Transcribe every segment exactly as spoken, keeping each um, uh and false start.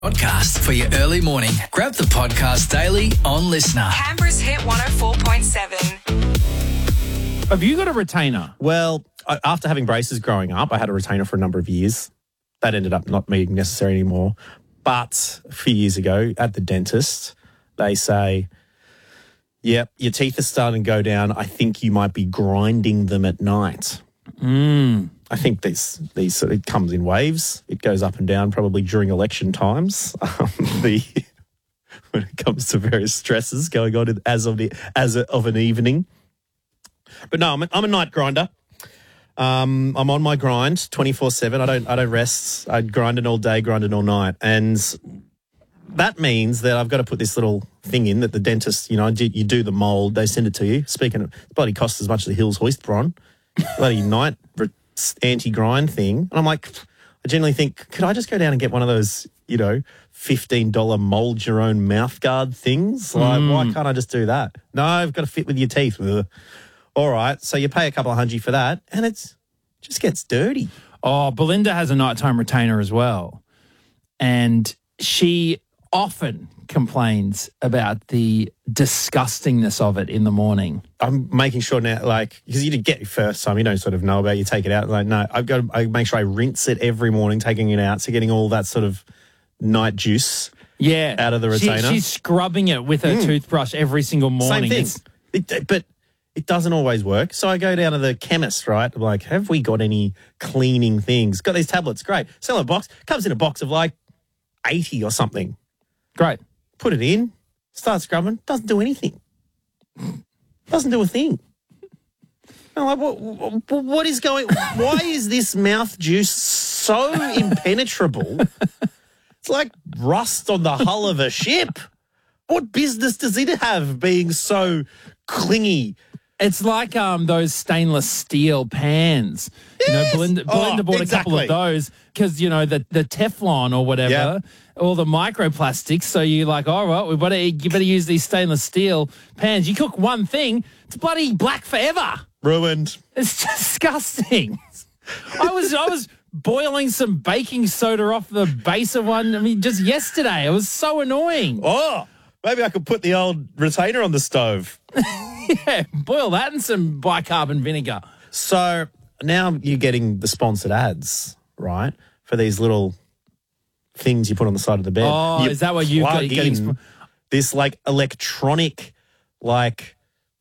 Podcast for your early morning. Grab the podcast daily on Listener. Canberra's Hit one oh four point seven. Have you got a retainer? Well, I- after having braces growing up, I had a retainer for a number of years. That ended up not being necessary anymore. But a few years ago at the dentist, they say, yep, your teeth are starting to go down. I think you might be grinding them at night. Mm. I think these, these sort of, it comes in waves. It goes up and down probably during election times. Um, the when it comes to various stresses going on in, as of the as a, of an evening. But no, I'm a, I'm a night grinder. Um, I'm on my grind twenty-four seven. I don't I don't rest. I grind it all day, grind it all night, and that means that I've got to put this little thing in that the dentist, you know, you do the mold, they send it to you. Speaking of, it bloody costs as much as the Hills hoist bron. Bloody night anti-grind thing. And I'm like, I generally think, could I just go down and get one of those, you know, fifteen dollars mold your own mouth guard things? Like, Mm. why can't I just do that? No, I've got to fit with your teeth. Ugh. All right. So you pay a couple of hundred for that and it's just gets dirty. Oh, Belinda has a nighttime retainer as well. And she often complains about the disgustingness of it in the morning. I'm making sure now, like, because you did get it first time, you don't sort of know about it, you take it out. Like, no, I've got to I make sure I rinse it every morning, taking it out, so getting all that sort of night juice Yeah. out of the She- retainer. she's scrubbing it with her toothbrush every single morning. Same thing. It's- It, but it doesn't always work. So I go down to the chemist, right? I'm like, have we got any cleaning things? Got these tablets, great. Sell a box. Comes in a box of like eighty or something. Great. Put it in, start scrubbing, doesn't do anything. Doesn't do a thing. I'm like, what, what, what is going, why is this mouth juice so impenetrable? It's like rust on the hull of a ship. What business does it have being so clingy? It's like um those stainless steel pans. You know, Yes. Belinda, Oh, Belinda bought a couple exactly. of those because, you know, the, the Teflon or whatever, Yep. all the microplastics. So you're like, all right, we better, you better use these stainless steel pans. You cook one thing, it's bloody black forever. Ruined. It's disgusting. I was I was boiling some baking soda off the base of one. I mean, just yesterday. It was so annoying. Oh, maybe I could put the old retainer on the stove. Yeah, boil that in some bicarbonate vinegar. So now you're getting the sponsored ads, right, for these little things you put on the side of the bed. Oh, You is that what you've got- plug getting in sp- this like electronic like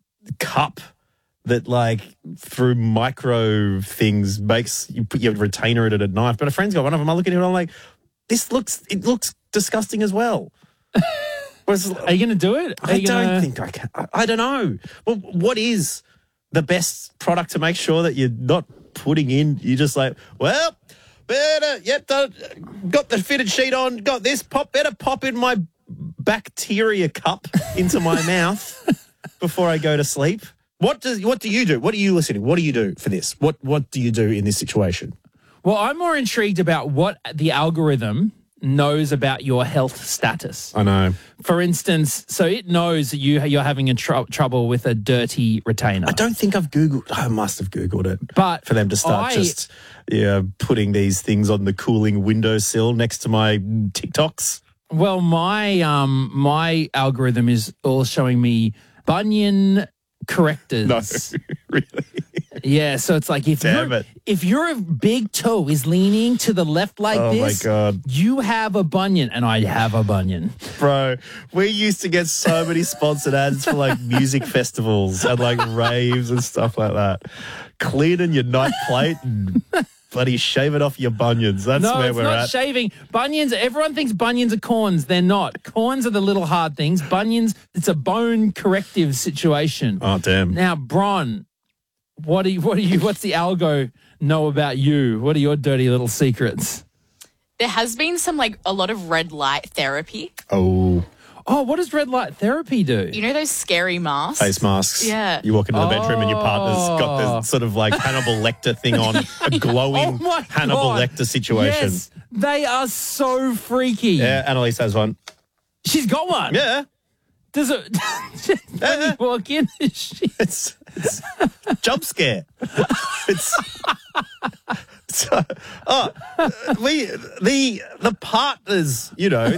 cup that like through micro things makes you put your retainer in it at night. But a friend's got one of them. I look at it and I'm like, this looks it looks disgusting as well. Whereas, Are you going to do it? Are I you don't gonna- think I can. I, I don't know. Well, what is the best product to make sure that you're not putting in? You're just like, well, better. Yep, done, got the fitted sheet on. Got this. Pop. Better pop in my bacteria cup into my mouth before I go to sleep. What does? What do you do? What are you listening? What do you do for this? What What do you do in this situation? Well, I'm more intrigued about what the algorithm knows about your health status. I know. For instance, so it knows that you, you're having a tr- trouble with a dirty retainer. I don't think I've Googled. I must have Googled it. But for them to start I- just yeah, putting these things on the cooling windowsill next to my TikToks. Well, my um my algorithm is all showing me bunion correctors. really? Yeah, so it's like if Damn your it. if your big toe is leaning to the left like Oh, my this, God. you have a bunion, and I have a bunion. Bro, we used to get so many sponsored ads for like music festivals and like raves and stuff like that. Cleaning your night plate and bloody shaving off your bunions. That's no, where it's we're not at. shaving. Bunions, everyone thinks bunions are corns. They're not. Corns are the little hard things. Bunions, it's a bone corrective situation. Oh, damn. Now, Bron, what do you, what do you, what's the algo know about you? What are your dirty little secrets? There has been some, like, a lot of red light therapy. Oh, Oh, what does red light therapy do? You know those scary masks? face masks. Yeah. You walk into the bedroom and your partner's got Oh. this sort of like Hannibal Lecter thing on, a glowing Oh my Hannibal God. Lecter situation. Yes, they are so freaky. Yeah, Annalise has one. She's got one. Yeah. Does it? when Yeah. you walk in, she, It's, it's jump scare. It's So, oh, we the the partners, you know,